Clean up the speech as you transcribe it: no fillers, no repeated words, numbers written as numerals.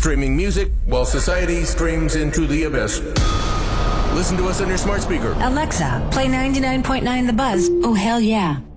streaming music while society streams into the abyss. Listen to us on your smart speaker. Alexa, play 99.9 The Buzz. Oh, hell yeah.